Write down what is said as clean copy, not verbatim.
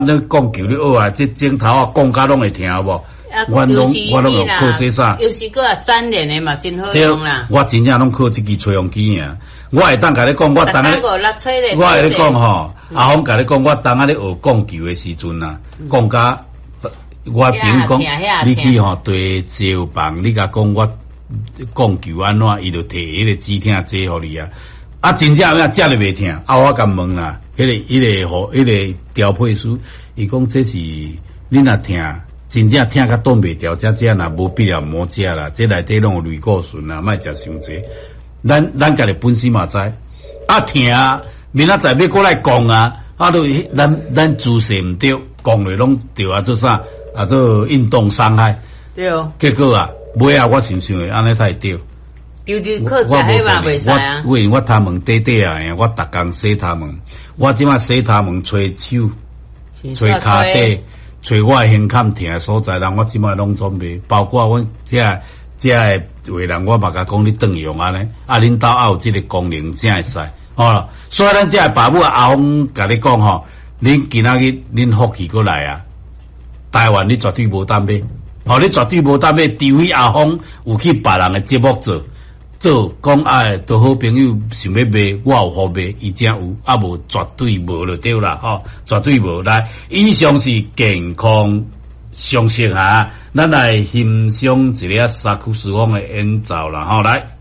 那讲求你学啊，这镜头啊讲甲拢会听无？我拢有靠这啥？ 有时个粘连的嘛，真好用啦。 我真正拢靠这支吹风机啊！我会当甲你讲，我当下我会你讲吼，阿峰甲你讲，我当下咧学讲球的时阵啊，讲甲我平讲，你去吼对消防，你甲讲我讲球安怎，伊就摕迄个纸听坐互你啊。啊，真正咩遮都袂听，啊，我甲问啦，迄个调配师，伊讲这是你若听，真正听甲挡袂掉，这若无必要莫食啦，这内底拢有类固醇啦，莫食伤济。咱家己本身嘛知，啊听，明仔载要过来讲啊，啊都咱姿势毋对，讲落拢对啊做啥，啊做运动伤害。 对哦。 结果啊，尾啊我想的安尼才对。 丢靠食迄嘛袂使啊！ 我头毛短短啊，我逐工洗头毛，我即摆洗头毛吹手，吹骹底，吹我胸坎疼的所在，人我即摆拢准备，包括阮这个话人，我嘛甲讲你当用安尼，啊恁兜也有即个功能，才会使哦。所以咱这个爸母阿峰甲你讲吼，恁今仔日恁福气过来啊，台湾你绝对无当买，哦你绝对无当买，除非阿峰有去别人的节目做讲都好朋友想要卖，我有好卖，伊正有，啊无绝对无就对啦，吼，绝对无来。以上是健康常识哈，咱来欣赏一个萨库斯风的演奏啦，吼来。